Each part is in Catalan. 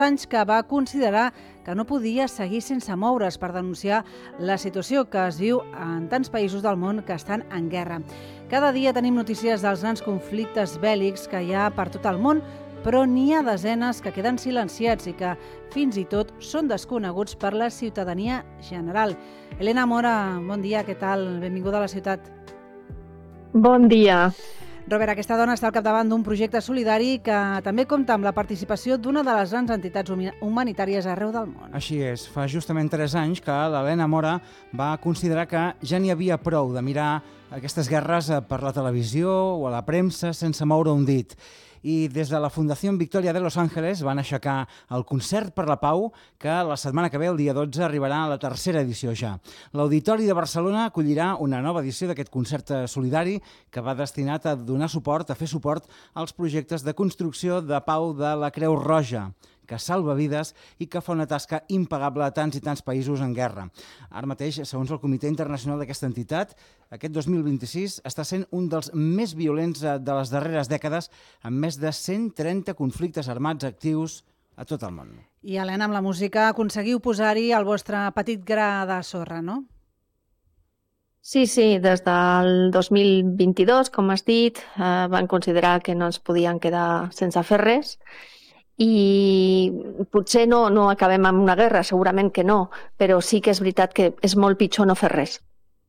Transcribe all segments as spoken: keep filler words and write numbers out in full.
anys que va considerar que no podia seguir sense moure's per denunciar la situació que es viu en tants països del món que estan en guerra. Cada dia tenim notícies dels grans conflictes bèl·lics que hi ha per tot el món, però n'hi ha desenes que queden silenciats i que fins i tot són desconeguts per la ciutadania general. Elena Mora, bon dia, què tal? Benvinguda a la ciutat. Bon dia. Robert, aquesta dona està al capdavant d'un projecte solidari que també compta amb la participació d'una de les grans entitats humanitàries arreu del món. Així és, fa justament tres anys que l'Elena Mora va considerar que ja n'hi havia prou de mirar aquestes guerres per la televisió o a la premsa sense moure un dit. I des de la Fundació Victoria de Los Ángeles van aixecar el Concert per la Pau, que la setmana que ve, el dia dotze, arribarà a la tercera edició ja. L'Auditori de Barcelona acollirà una nova edició d'aquest concert solidari que va destinat a donar suport, a fer suport als projectes de construcció de pau de la Creu Roja, que salva vides i que fa una tasca impagable a tants i tants països en guerra. Ara mateix, segons el Comitè Internacional d'aquesta entitat, aquest dos mil vint-i-sis està sent un dels més violents de les darreres dècades, amb més de cent trenta conflictes armats actius a tot el món. I, Helena, amb la música aconseguiu posar-hi el vostre petit gra de sorra, no? Sí, sí, des del dos mil vint-i-dos, com has dit, eh, van considerar que no ens podien quedar sense fer res. I potser no, no acabem amb una guerra, segurament que no, però sí que és veritat que és molt pitjor no fer res.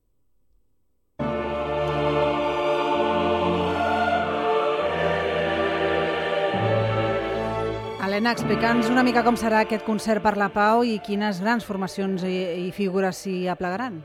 Helena, explica'ns una mica com serà aquest concert per la pau i quines grans formacions i, i figures s'hi aplegaran.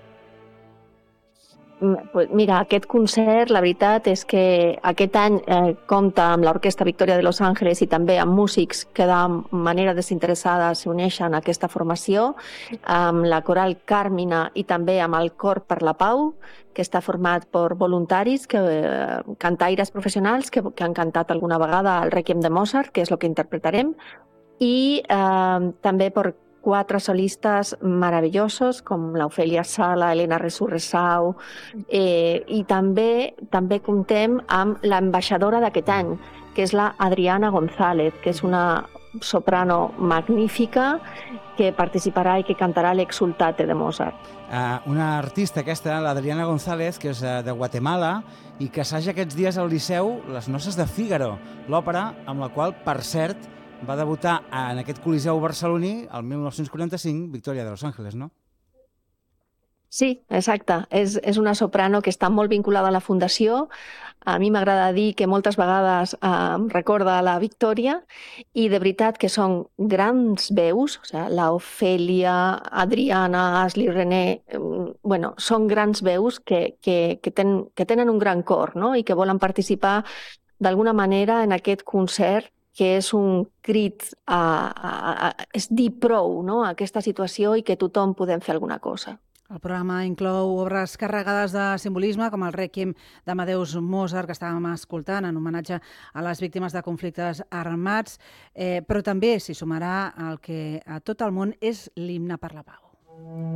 Mira, aquest concert, la veritat és que aquest any eh, compta amb l'Orquestra Victoria de Los Ángeles i també amb músics que de manera desinteressada s'uneixen a aquesta formació, amb la coral Càrmina i també amb el Cor per la Pau, que està format per voluntaris, que, eh, cantaires professionals que, que han cantat alguna vegada el Rèquiem de Mozart, que és el que interpretarem, i eh, també per quatre solistes meravellosos com l'Ofèlia Sala, Elena Resurresau, eh, i també també comptem amb l'ambaixadora d'aquest any, que és la Adriana González, que és una soprano magnífica que participarà i que cantarà l'Exultate de Mozart. Uh, una artista aquesta, l'Adriana González, que és uh, de Guatemala i que assaja aquests dies al Liceu Les Noces de Fígaro, l'òpera amb la qual, per cert, va debutar en aquest Coliseu barceloní el mil nou-cents quaranta-cinc, Victoria de Los Ángeles, no? Sí, exacte. És, és una soprano que està molt vinculada a la Fundació. A mi m'agrada dir que moltes vegades eh, em recorda la Victòria i de veritat que són grans veus, o sigui, la Ofèlia, Adriana, Ashley René, eh, bueno, són grans veus que, que, que, ten, que tenen un gran cor, no? I que volen participar d'alguna manera en aquest concert que és un crit a, a, a, és dir prou, no?, a aquesta situació i que tothom podem fer alguna cosa. El programa inclou obres carregades de simbolisme, com el Rèquiem d'Amadeus Mozart, que estàvem escoltant en homenatge a les víctimes de conflictes armats, eh, però també s'hi sumarà el que a tot el món és l'himne per la pau.